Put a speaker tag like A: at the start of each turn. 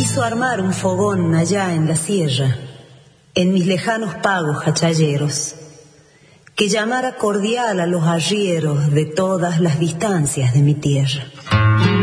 A: quiso armar un fogón allá en la sierra, en mis lejanos pagos hachalleros, que llamara cordial a los arrieros de todas las distancias de mi tierra.